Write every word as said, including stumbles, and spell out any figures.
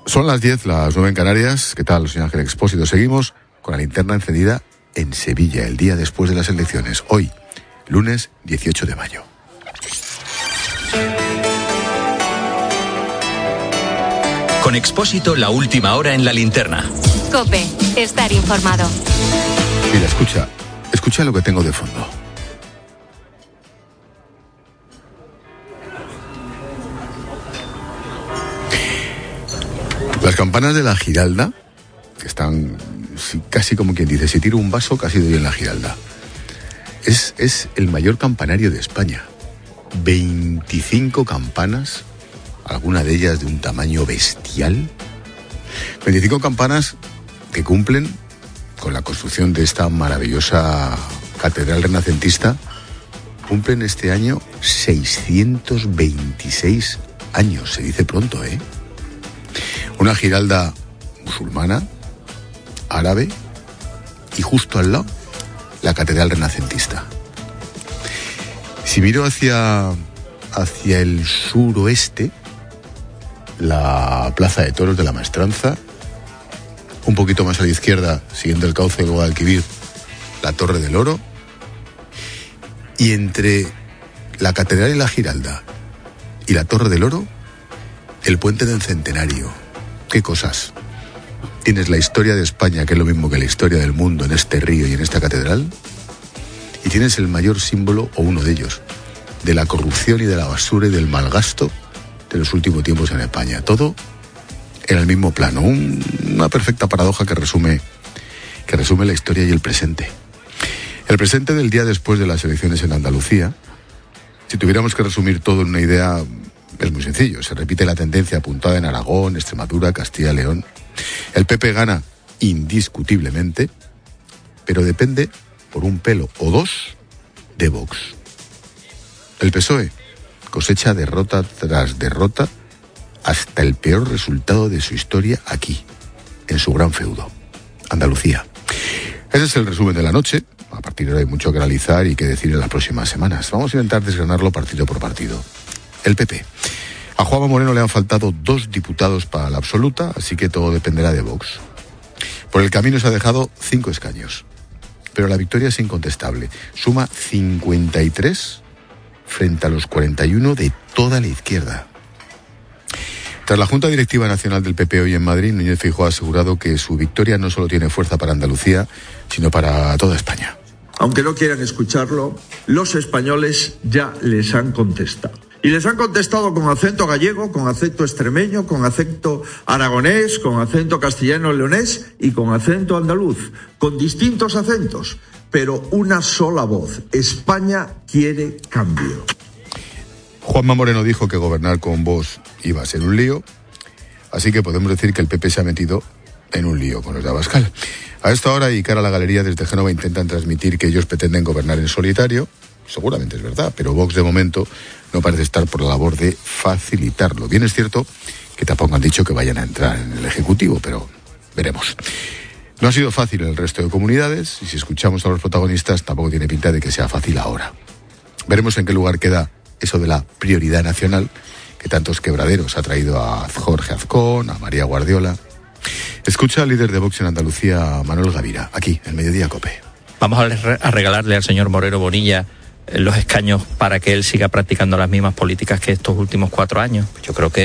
Son las diez, las nueve en Canarias. ¿Qué tal, señor Ángel Expósito? Seguimos con la linterna encendida en Sevilla, el día después de las elecciones. Hoy, lunes dieciocho de mayo. Con Expósito, la última hora en la linterna. COPE, estar informado. Mira, escucha, escucha lo que tengo de fondo. Las campanas de la Giralda, que están casi como quien dice, si tiro un vaso casi doy en la Giralda. Es, es el mayor campanario de España. veinticinco campanas, alguna de ellas de un tamaño bestial. veinticinco campanas que cumplen con la construcción de esta maravillosa catedral renacentista. Cumplen este año seiscientos veintiséis años, se dice pronto, ¿eh? Una Giralda musulmana, árabe, y justo al lado, la catedral renacentista. Si miro hacia, hacia el suroeste, la plaza de toros de la Maestranza, un poquito más a la izquierda, siguiendo el cauce del Guadalquivir, la Torre del Oro, y entre la catedral y la Giralda y la Torre del Oro, el puente del Centenario. ¿Qué cosas? Tienes la historia de España, que es lo mismo que la historia del mundo, en este río y en esta catedral, y tienes el mayor símbolo, o uno de ellos, de la corrupción y de la basura y del malgasto de los últimos tiempos en España. Todo en el mismo plano. Un, una perfecta paradoja que resume, que resume la historia y el presente. El presente del día después de las elecciones en Andalucía, si tuviéramos que resumir todo en una idea, es muy sencillo. Se repite la tendencia apuntada en Aragón, Extremadura, Castilla y León. El P P gana indiscutiblemente, pero depende por un pelo o dos de Vox. El P S O E cosecha derrota tras derrota hasta el peor resultado de su historia aquí, en su gran feudo, Andalucía. Ese es el resumen de la noche. A partir de ahora hay mucho que analizar y que decir en las próximas semanas. Vamos a intentar desgranarlo partido por partido. El P P. A Juanma Moreno le han faltado dos diputados para la absoluta, así que todo dependerá de Vox. Por el camino se ha dejado cinco escaños, pero la victoria es incontestable. Suma cincuenta y tres frente a los cuarenta y uno de toda la izquierda. Tras la Junta Directiva Nacional del P P hoy en Madrid, Núñez Feijóo ha asegurado que su victoria no solo tiene fuerza para Andalucía, sino para toda España. Aunque no quieran escucharlo, los españoles ya les han contestado. Y les han contestado con acento gallego, con acento extremeño, con acento aragonés, con acento castellano-leonés y con acento andaluz, con distintos acentos, pero una sola voz. España quiere cambio. Juanma Moreno dijo que gobernar con Vox iba a ser un lío, así que podemos decir que el P P se ha metido en un lío con los de Abascal. A esta hora y cara a la galería desde Génova intentan transmitir que ellos pretenden gobernar en solitario. Seguramente es verdad, pero Vox de momento no parece estar por la labor de facilitarlo. Bien es cierto que tampoco han dicho que vayan a entrar en el Ejecutivo, pero veremos. No ha sido fácil en el resto de comunidades y si escuchamos a los protagonistas tampoco tiene pinta de que sea fácil ahora. Veremos en qué lugar queda eso de la prioridad nacional que tantos quebraderos ha traído a Jorge Azcón, a María Guardiola. Escucha al líder de Vox en Andalucía, Manuel Gavira, aquí, en Mediodía COPE. Vamos a regalarle al señor Moreno Bonilla los escaños para que él siga practicando las mismas políticas que estos últimos cuatro años. Yo creo que